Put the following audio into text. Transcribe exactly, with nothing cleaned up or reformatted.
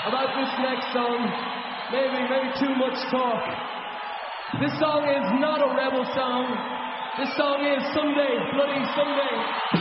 about this next song. Maybe, maybe too much talk. This song is not a rebel song. This song is Someday, Bloody Someday.